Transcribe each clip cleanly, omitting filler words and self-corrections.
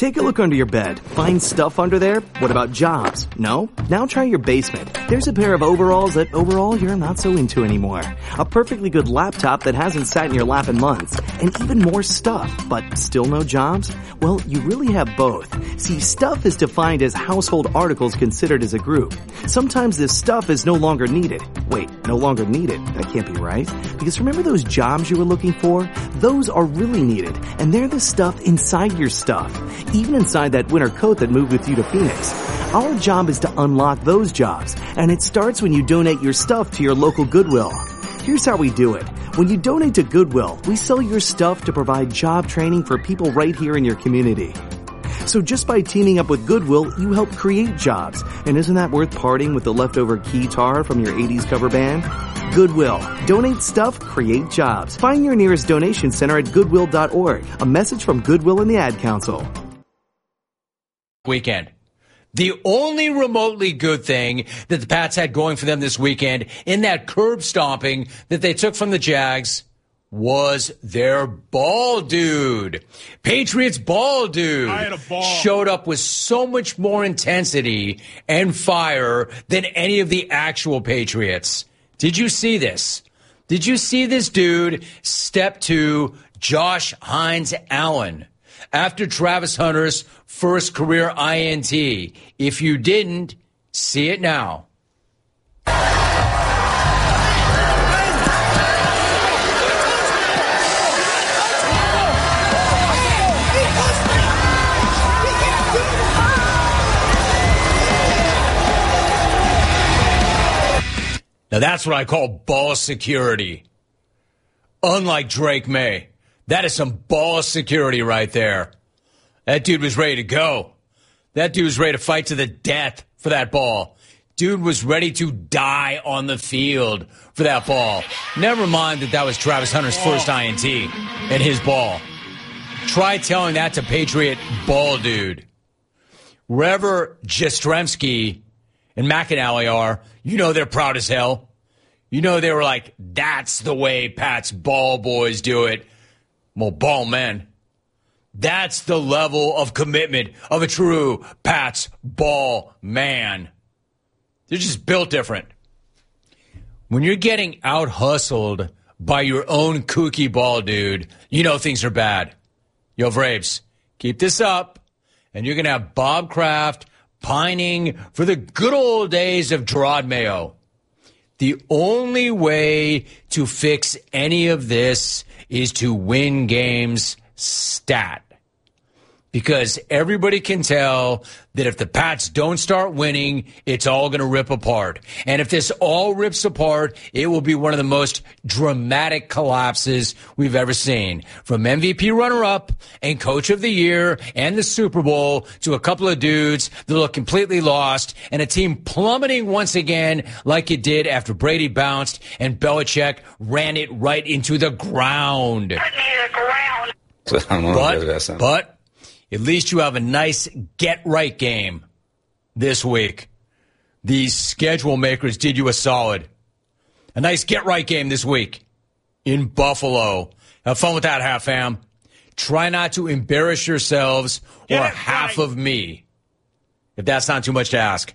Take a look under your bed. Find stuff under there? What about jobs? No? Now try your basement. There's a pair of overalls that overall you're not so into anymore. A perfectly good laptop that hasn't sat in your lap in months. And even more stuff, but still no jobs? Well, you really have both. See, stuff is defined as household articles considered as a group. Sometimes this stuff is no longer needed. Wait, no longer needed? That can't be right. Because remember those jobs you were looking for? Those are really needed, and they're the stuff inside your stuff. Even inside that winter coat that moved with you to Phoenix. Our job is to unlock those jobs, and it starts when you donate your stuff to your local Goodwill. Here's how we do it. When you donate to Goodwill, we sell your stuff to provide job training for people right here in your community. So just by teaming up with Goodwill, you help create jobs. And isn't that worth parting with the leftover keytar from your 80s cover band? Goodwill. Donate stuff, create jobs. Find your nearest donation center at goodwill.org. A message from Goodwill and the Ad Council. Weekend. The only remotely good thing that the Pats had going for them this weekend in that curb stomping that they took from the Jags was their ball dude. Patriots ball dude showed up with so much more intensity and fire than any of the actual Patriots. Did you see this? Did you see this dude step to Josh Hines Allen after Travis Hunter's first career INT? If you didn't, see it now. Now that's what I call ball security. Unlike Drake May. That is some ball security right there. That dude was ready to go. That dude was ready to fight to the death for that ball. Dude was ready to die on the field for that ball. Never mind that was Travis Hunter's first INT and his ball. Try telling that to Patriot ball dude. Wherever Jastrzemski and McAnally are, you know they're proud as hell. You know they were like, that's the way Pat's ball boys do it. Well, ball men. That's the level of commitment of a true Pat's ball man. They're just built different. When you're getting out-hustled by your own kooky ball dude, you know things are bad. Yo, Vrabes, keep this up, and you're going to have Bob Kraft pining for the good old days of Gerard Mayo. The only way to fix any of this is to win games stat. Because everybody can tell that if the Pats don't start winning, it's all going to rip apart. And if this all rips apart, it will be one of the most dramatic collapses we've ever seen. From MVP runner-up and coach of the year and the Super Bowl to a couple of dudes that look completely lost and a team plummeting once again like it did after Brady bounced and Belichick ran it right into the ground. But at least you have a nice get-right game this week. These schedule makers did you a solid. A nice get-right game this week in Buffalo. Have fun with that, half fam. Try not to embarrass yourselves or half of me, if that's not too much to ask.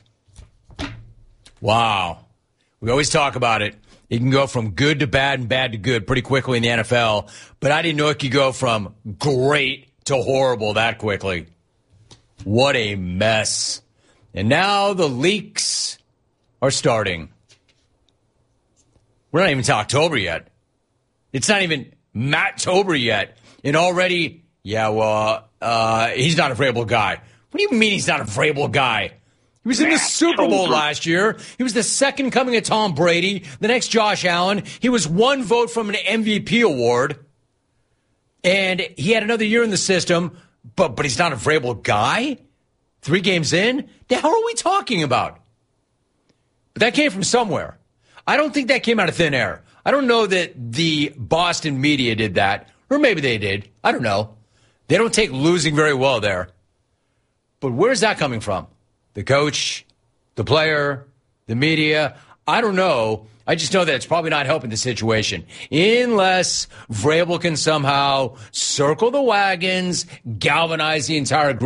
Wow. We always talk about it. It can go from good to bad and bad to good pretty quickly in the NFL, but I didn't know it could go from great to horrible that quickly. What a mess. And now the leaks are starting. We're not even to October yet. It's not even Matt-tober yet. And already, he's not a Vrabel guy. What do you mean he's not a Vrabel guy? He was in the Super Bowl last year. He was the second coming of Tom Brady, the next Josh Allen. He was one vote from an MVP award. And he had another year in the system, but he's not a Vrabel guy? 3 games in? The hell are we talking about? But that came from somewhere. I don't think that came out of thin air. I don't know that the Boston media did that. Or maybe they did. I don't know. They don't take losing very well there. But where's that coming from? The coach, the player, the media? I don't know. I just know that it's probably not helping the situation. Unless Vrabel can somehow circle the wagons, galvanize the entire group.